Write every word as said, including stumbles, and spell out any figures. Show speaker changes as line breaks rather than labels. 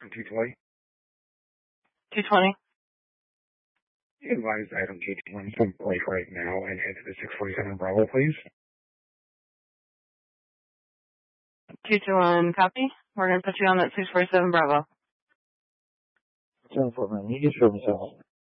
two twenty.
two twenty.
Advise item G twenty from Blake right now and head to the six forty-seven Bravo, please.
two two one, copy. We're going to put you on that six forty-seven Bravo.
seven four nine, you just heard me,